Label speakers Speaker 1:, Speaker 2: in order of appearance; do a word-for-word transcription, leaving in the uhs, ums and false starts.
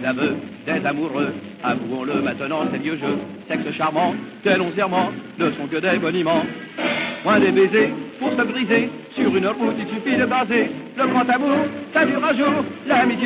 Speaker 1: des aveux, des amoureux. Avouons-le maintenant, ces vieux jeux, sexe charmant, tes longs serments ne sont que des boniments. Moins des baisers pour se briser, sur une route il suffit de baser. Le grand amour, ça dure un jour, l'amitié